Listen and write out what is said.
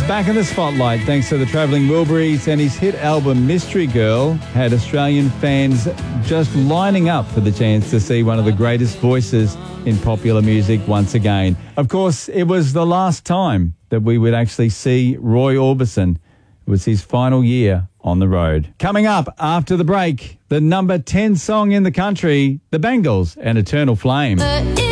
Back in the spotlight thanks to the Travelling Wilburys, and his hit album Mystery Girl had Australian fans just lining up for the chance to see one of the greatest voices in popular music once again. Of course, it was the last time that we would actually see Roy Orbison. It was his final year on the road. Coming up after the break, the number 10 song in the country, The Bangles and Eternal Flame.